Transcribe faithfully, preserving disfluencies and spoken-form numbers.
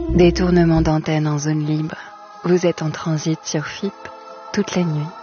Détournement d'antenne en zone libre. Vous êtes en transit sur F I P toute la nuit.